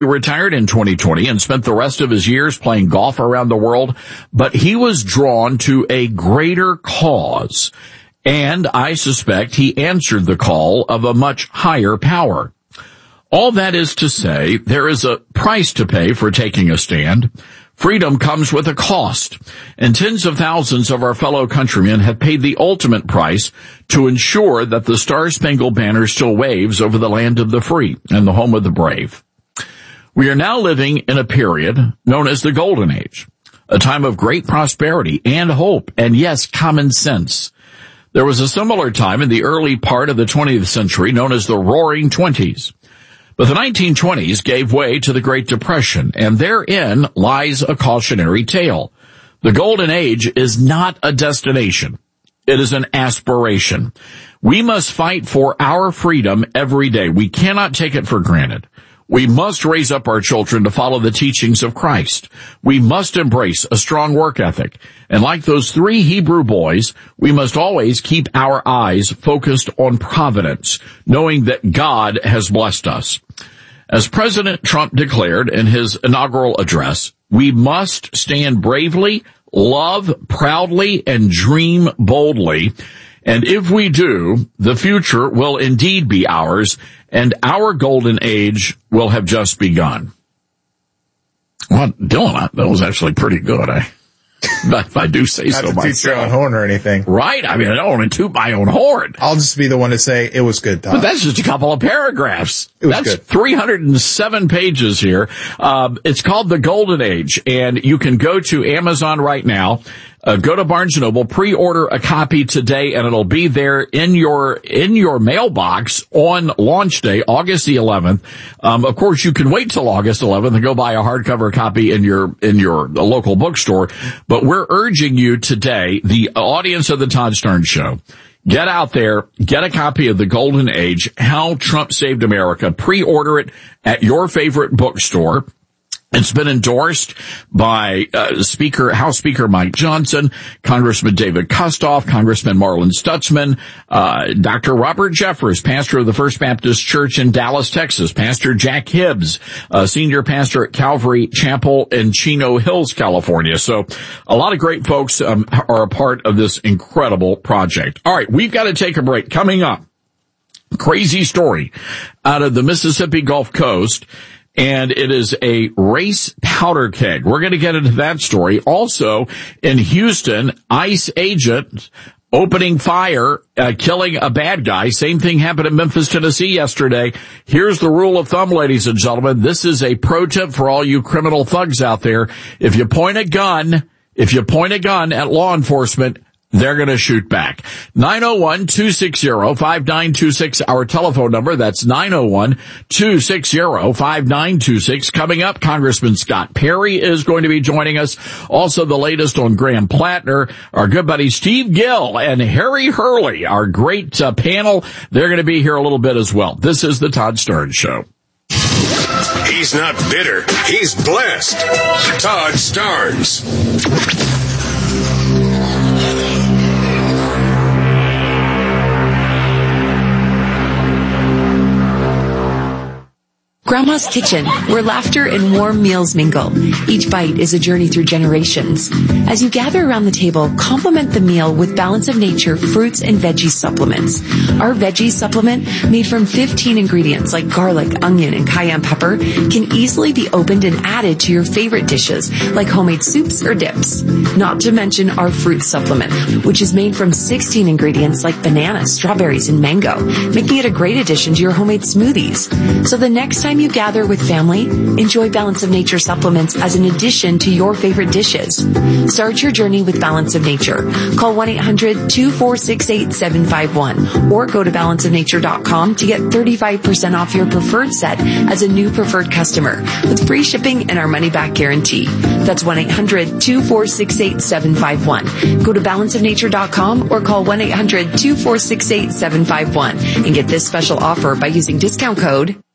He retired in 2020 and spent the rest of his years playing golf around the world, but he was drawn to a greater cause, and I suspect he answered the call of a much higher power. All that is to say, there is a price to pay for taking a stand. Freedom comes with a cost, and tens of thousands of our fellow countrymen have paid the ultimate price to ensure that the Star-Spangled Banner still waves over the land of the free and the home of the brave. We are now living in a period known as the Golden Age, a time of great prosperity and hope, and yes, common sense. There was a similar time in the early part of the 20th century known as the Roaring Twenties. But the 1920s gave way to the Great Depression, and therein lies a cautionary tale. The Golden Age is not a destination. It is an aspiration. We must fight for our freedom every day. We cannot take it for granted. We must raise up our children to follow the teachings of Christ. We must embrace a strong work ethic. And like those 3 Hebrew boys, we must always keep our eyes focused on providence, knowing that God has blessed us. As President Trump declared in his inaugural address, we must stand bravely, love proudly, and dream boldly. And if we do, the future will indeed be ours, and our golden age will have just begun. Well, Dylan, that was actually pretty good. If I do say so myself. Not to toot your own horn or anything. Right? I mean, I don't want to toot my own horn. I'll just be the one to say it was good, Todd. But that's just a couple of paragraphs. That's good. 307 pages here. It's called The Golden Age, and you can go to Amazon right now. Go to Barnes & Noble, pre-order a copy today, and it'll be there in your mailbox on launch day, August the 11th. Of course, you can wait till August 11th and go buy a hardcover copy in your local bookstore. But we're urging you today, the audience of the Todd Starnes Show, get out there, get a copy of The Golden Age, How Trump Saved America. Pre-order it at your favorite bookstore. It's been endorsed by House Speaker Mike Johnson, Congressman David Kustoff, Congressman Marlin Stutzman, Dr. Robert Jeffress, pastor of the First Baptist Church in Dallas, Texas, Pastor Jack Hibbs, senior pastor at Calvary Chapel in Chino Hills, California. So a lot of great folks are a part of this incredible project. All right, we've got to take a break. Coming up, crazy story out of the Mississippi Gulf Coast. And it is a race powder keg. We're going to get into that story. Also, in Houston, ICE agent opening fire, killing a bad guy. Same thing happened in Memphis, Tennessee yesterday. Here's the rule of thumb, ladies and gentlemen. This is a pro tip for all you criminal thugs out there. If you point a gun at law enforcement, they're going to shoot back. 901-260-5926, our telephone number. That's 901-260-5926. Coming up, Congressman Scott Perry is going to be joining us. Also, the latest on Graham Plattner, our good buddy Steve Gill, and Harry Hurley, our great panel. They're going to be here a little bit as well. This is the Todd Starnes Show. He's not bitter. He's blessed. Todd Starnes. Grandma's Kitchen, where laughter and warm meals mingle. Each bite is a journey through generations. As you gather around the table, complement the meal with Balance of Nature fruits and veggie supplements. Our veggie supplement, made from 15 ingredients like garlic, onion, and cayenne pepper, can easily be opened and added to your favorite dishes, like homemade soups or dips. Not to mention our fruit supplement, which is made from 16 ingredients like bananas, strawberries, and mango, making it a great addition to your homemade smoothies. So the next time you gather with family, enjoy Balance of Nature supplements as an addition to your favorite dishes. Start your journey with Balance of Nature. Call 1-800-246-8751 or go to balanceofnature.com to get 35% off your preferred set as a new preferred customer with free shipping and our money-back guarantee. That's 1-800-246-8751. Go to balanceofnature.com or call 1-800-246-8751 and get this special offer by using discount code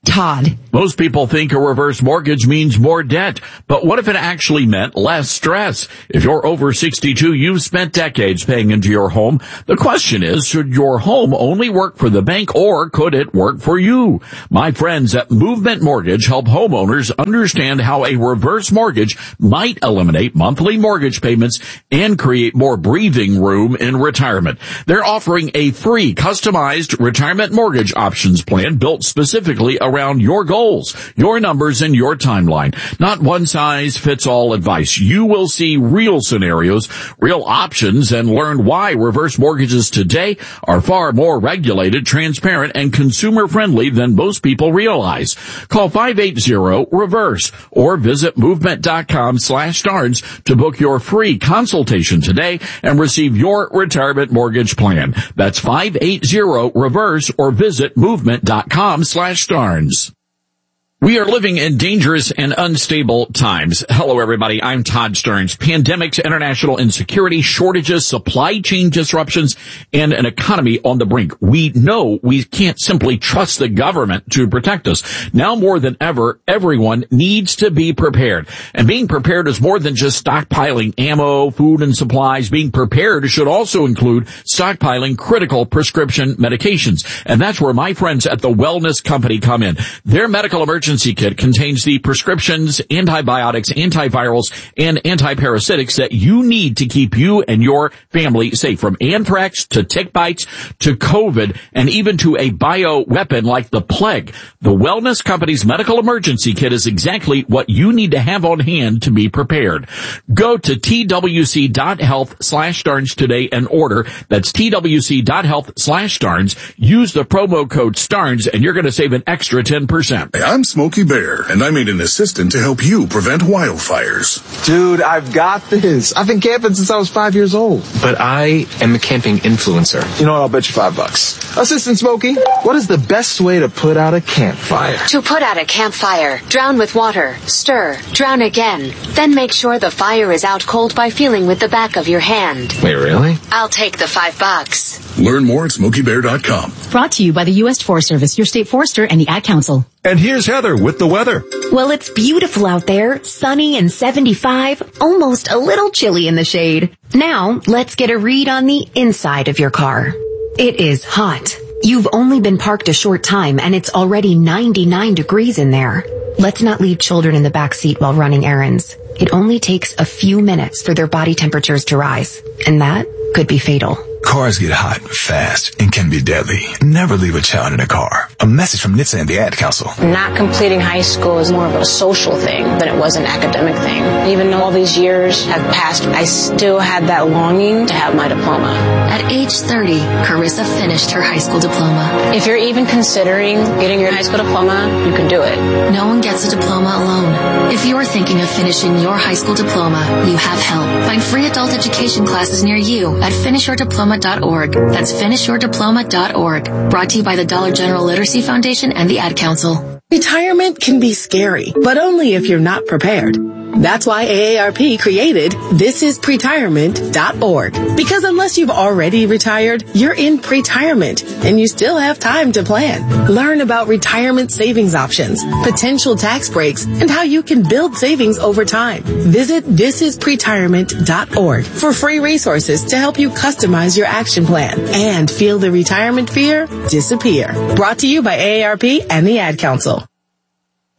Todd. Most people think a reverse mortgage means more debt, but what if it actually meant less stress? If you're over 62, you've spent decades paying into your home. The question is, should your home only work for the bank or could it work for you? My friends at Movement Mortgage help homeowners understand how a reverse mortgage might eliminate monthly mortgage payments and create more breathing room in retirement. They're offering a free customized retirement mortgage options plan built specifically around your goals, your numbers, and your timeline. Not one size fits all advice. You will see real scenarios, real options, and learn why reverse mortgages today are far more regulated, transparent, and consumer friendly than most people realize. Call 580-REVERSE or visit movement.com/Starnes to book your free consultation today and receive your retirement mortgage plan. That's 580-REVERSE or visit movement.com/Starnes. We are living in dangerous and unstable times. Hello, everybody. I'm Todd Starnes. Pandemics, international insecurity, shortages, supply chain disruptions, and an economy on the brink. We know we can't simply trust the government to protect us. Now more than ever, everyone needs to be prepared. And being prepared is more than just stockpiling ammo, food, and supplies. Being prepared should also include stockpiling critical prescription medications. And that's where my friends at the Wellness Company come in. Their medical emergency kit contains the prescriptions, antibiotics, antivirals, and antiparasitics that you need to keep you and your family safe, from anthrax to tick bites to COVID and even to a bioweapon like the plague. The Wellness Company's medical emergency kit is exactly what you need to have on hand to be prepared. Go to twc.health/Starnes today and order. That's twc.health/Starnes. Use the promo code Starnes and you're going to save an extra 10%. I'm Smokey Bear, and I made an assistant to help you prevent wildfires. Dude, I've got this. I've been camping since I was 5 years old. But I am a camping influencer. You know what? I'll bet you $5. Assistant Smokey, what is the best way to put out a campfire? To put out a campfire, drown with water, stir, drown again. Then make sure the fire is out cold by feeling with the back of your hand. Wait, really? I'll take the $5. Learn more at SmokeyBear.com. Brought to you by the U.S. Forest Service, your state forester, and the Ad Council. And here's Heather with the weather. Well, it's beautiful out there, sunny and 75, almost a little chilly in the shade. Now, let's get a read on the inside of your car. It is hot. You've only been parked a short time and it's already 99 degrees in there. Let's not leave children in the back seat while running errands. It only takes a few minutes for their body temperatures to rise, and that could be fatal. Cars get hot fast and can be deadly. Never leave a child in a car. A message from NHTSA and the Ad Council. Not completing high school is more of a social thing than it was an academic thing. Even though all these years have passed, I still had that longing to have my diploma. At age 30, Carissa finished her high school diploma. If you're even considering getting your high school diploma, you can do it. No one gets a diploma alone. If you're thinking of finishing your high school diploma, you have help. Find free adult education classes near you at finishyourdiploma.org. That's finishyourdiploma.org. Brought to you by the Dollar General Literacy Foundation and the Ad Council. Retirement can be scary, but only if you're not prepared. That's why AARP created thisispretirement.org. Because unless you've already retired, you're in pretirement and you still have time to plan. Learn about retirement savings options, potential tax breaks, and how you can build savings over time. Visit thisispretirement.org for free resources to help you customize your action plan and feel the retirement fear disappear. Brought to you by AARP and the Ad Council.